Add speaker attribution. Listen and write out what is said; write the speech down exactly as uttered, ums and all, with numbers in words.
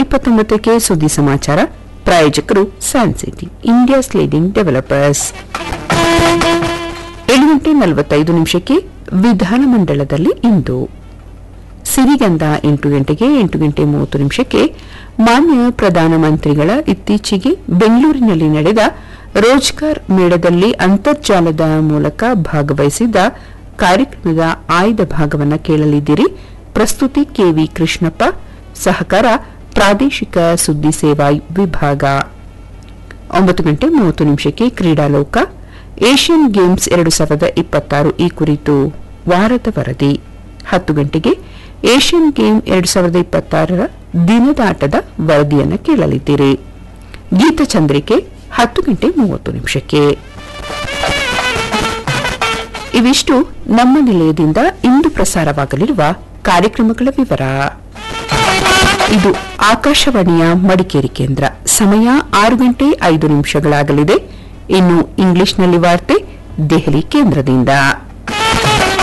Speaker 1: ಇಪ್ಪತ್ತೊಂಬತ್ತಕ್ಕೆ ಸುದ್ದಿ ಸಮಾಚಾರ. ಪ್ರಾಯೋಜಕರು ಸ್ಯಾನ್ಸಿಟಿ, ಇಂಡಿಯಾಸ್ ಲೀಡಿಂಗ್ ಡೆವಲಪರ್ಸ್. ಏಳು ಗಂಟೆ ನಲವತ್ತೈದು ನಿಮಿಷಕ್ಕೆ ವಿಧಾನಮಂಡಲದಲ್ಲಿ ಇಂದು. ಸಿರಿಗಂಧ ಎಂಟು ಗಂಟೆಗೆ ಎಂಟು ಗಂಟೆ ಮೂವತ್ತು ನಿಮಿಷಕ್ಕೆ ಮಾನ್ಯ ಪ್ರಧಾನಮಂತ್ರಿಗಳ ಇತ್ತೀಚೆಗೆ ಬೆಂಗಳೂರಿನಲ್ಲಿ ನಡೆದ ರೋಜ್ಗಾರ್ ಮೇಳದಲ್ಲಿ ಅಂತರ್ಜಾಲದ ಮೂಲಕ ಭಾಗವಹಿಸಿದ್ದ ಕಾರ್ಯಕ್ರಮದ ಆಯ್ದ ಭಾಗವನ್ನು ಕೇಳಲಿದ್ದೀರಿ. ಪ್ರಸ್ತುತಿ ಕೆವಿ ಕೃಷ್ಣಪ್ಪ, ಸಹಕಾರ ಪ್ರಾದೇಶಿಕ ಸುದ್ದಿ ಸೇವಾ ವಿಭಾಗ. ಒಂಬತ್ತು ಗಂಟೆ ಮೂವತ್ತು ನಿಮಿಷಕ್ಕೆ ಕ್ರೀಡಾಲೋಕ, ಏಷ್ಯನ್ ಗೇಮ್ಸ್ ಎರಡು ಸಾವಿರದ ಇಪ್ಪತ್ತಾರು ಈ ಕುರಿತು ವಾರದ ವರದಿ. ಹತ್ತು ಗಂಟೆಗೆ ಏಷ್ಯನ್ ಗೇಮ್ ಎರಡು ಸಾವಿರದ ಇಪ್ಪತ್ತಾರರ ದಿನದಾಟದ ವರದಿಯನ್ನು ಕೇಳಲಿದ್ದೀರಿ. ಗೀತಚಂದ್ರಿಕೆ ಹತ್ತು ಗಂಟೆ ಮೂವತ್ತು ನಿಮಿಷಕ್ಕೆ. ಇವಿಷ್ಟು ನಮ್ಮ ನಿಲಯದಿಂದ ಇಂದು ಪ್ರಸಾರವಾಗಲಿರುವ ಕಾರ್ಯಕ್ರಮಗಳ ವಿವರ. ಇದು ಆಕಾಶವಾಣಿಯ ಮಡಿಕೇರಿ ಕೇಂದ್ರ. ಸಮಯ ಆರು ಗಂಟೆ ಐದು ನಿಮಿಷಗಳಾಗಲಿದೆ. ಇನ್ನು ಇಂಗ್ಲಿಷ್ನಲ್ಲಿ ವಾರ್ತೆ ದೆಹಲಿ ಕೇಂದ್ರದಿಂದ.